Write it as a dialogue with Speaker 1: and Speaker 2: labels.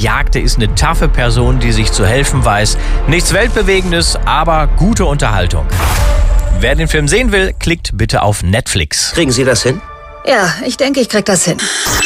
Speaker 1: Gejagte ist eine taffe Person, die sich zu helfen weiß. Nichts Weltbewegendes, aber gute Unterhaltung. Wer den Film sehen will, klickt bitte auf Netflix.
Speaker 2: Kriegen Sie das hin?
Speaker 3: Ja, ich denke, ich krieg das hin.